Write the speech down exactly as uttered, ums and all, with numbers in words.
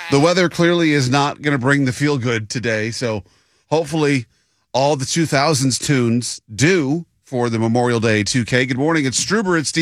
The weather clearly is not going to bring the feel good today. So hopefully all the two thousands tunes do for the Memorial Day two K. Good morning. It's Struber. It's